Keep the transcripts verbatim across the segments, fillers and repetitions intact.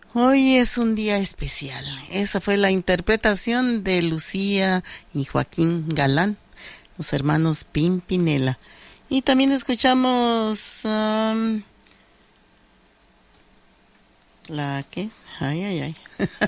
Hoy es un día especial. Esa fue la interpretación de Lucía y Joaquín Galán, los hermanos Pimpinela. Y también escuchamos um, la ¿qué? Ay, ay, ay.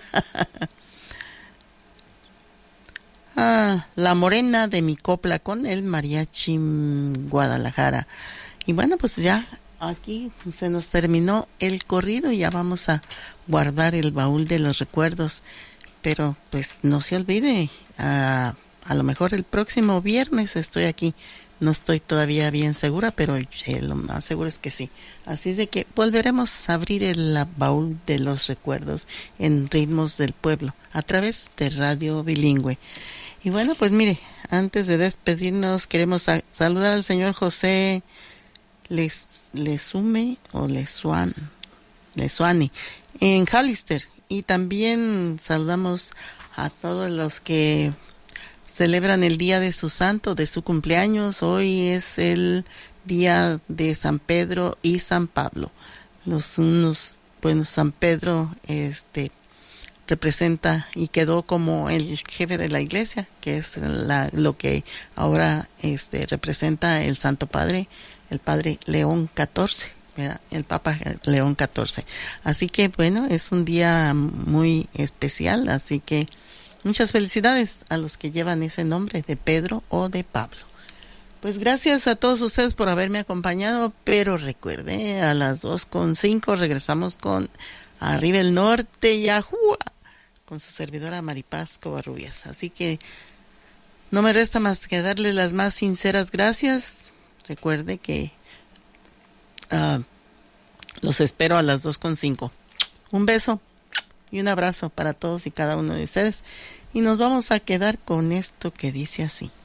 ah, La Morena de mi copla con el Mariachi Guadalajara. Y bueno, pues ya aquí se nos terminó el corrido y ya vamos a guardar el baúl de los recuerdos. Pero pues no se olvide, a, a lo mejor el próximo viernes estoy aquí. No estoy todavía bien segura, pero eh, lo más seguro es que sí. Así es de que volveremos a abrir el baúl de los recuerdos en Ritmos del Pueblo a través de Radio Bilingüe. Y bueno, pues mire, antes de despedirnos queremos a, saludar al señor José Les, Lesume o Lesuan, Lesuani en Hollister. Y también saludamos a todos los que celebran el día de su santo, de su cumpleaños. Hoy es el día de San Pedro y San Pablo. Los unos, bueno, San Pedro este representa y quedó como el jefe de la iglesia, que es la, lo que ahora este representa el Santo Padre, el Padre León catorce, ¿verdad? El Papa León catorce. Así que bueno, es un día muy especial, así que muchas felicidades a los que llevan ese nombre de Pedro o de Pablo. Pues gracias a todos ustedes por haberme acompañado, pero recuerde, a las dos con cinco regresamos con Arriba el Norte y Ajúa, con su servidora Maripaz Covarrubias. Así que no me resta más que darle las más sinceras gracias. Recuerde que uh, los espero a las dos con cinco. Un beso y un abrazo para todos y cada uno de ustedes. Y nos vamos a quedar con esto que dice así.